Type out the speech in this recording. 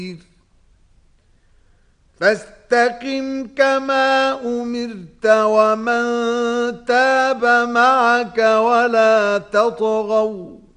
فاستقم كما أمرت ومن تاب معك ولا تطغوا